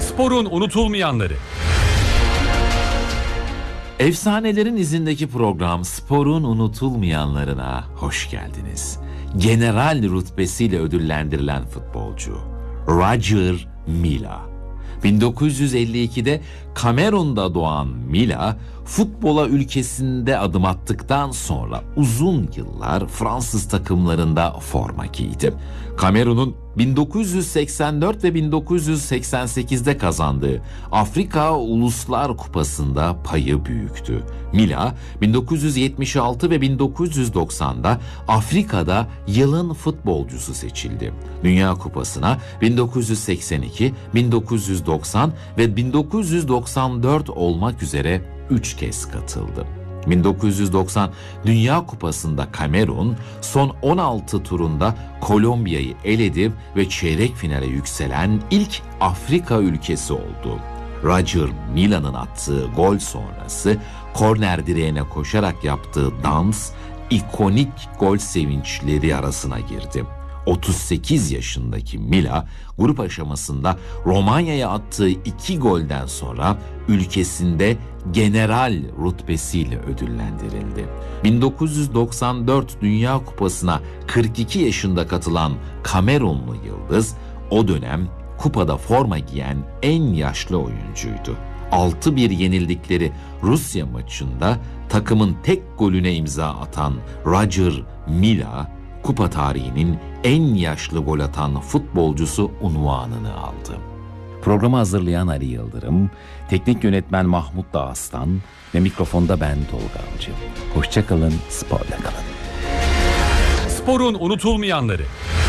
Sporun unutulmayanları. Efsanelerin izindeki program Sporun unutulmayanlarına hoş geldiniz. General rütbesiyle ödüllendirilen futbolcu Roger Milla. 1952'de Kamerun'da doğan Milla, futbola ülkesinde adım attıktan sonra uzun yıllar Fransız takımlarında forma giydi. Kamerun'un 1984 ve 1988'de kazandığı Afrika Uluslar Kupası'nda payı büyüktü. Milla, 1976 ve 1990'da Afrika'da yılın futbolcusu seçildi. Dünya Kupası'na 1982, 1990 ve 1994 olmak üzere 3 kez katıldı. 1990 Dünya Kupası'nda Kamerun son 16 turunda Kolombiya'yı eledi ve çeyrek finale yükselen ilk Afrika ülkesi oldu. Roger Milla'nın attığı gol sonrası korner direğine koşarak yaptığı dans ikonik gol sevinçleri arasına girdi. 38 yaşındaki Milla, grup aşamasında Romanya'ya attığı 2 golden sonra ülkesinde general rütbesiyle ödüllendirildi. 1994 Dünya Kupası'na 42 yaşında katılan Kamerunlu yıldız, o dönem kupada forma giyen en yaşlı oyuncuydu. 6-1 yenildikleri Rusya maçında takımın tek golüne imza atan Roger Milla, kupa tarihinin en yaşlı gol atan futbolcusu unvanını aldı. Programı hazırlayan Ali Yıldırım, teknik yönetmen Mahmut Dağıstan ve mikrofonda ben Tolga Avcı. Hoşça kalın, sporla kalın. Sporun unutulmayanları.